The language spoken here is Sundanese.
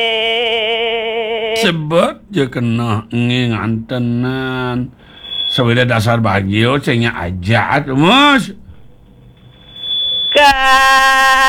sebab je kena ngantenan sewida dasar bagio cengnya aja mus Ka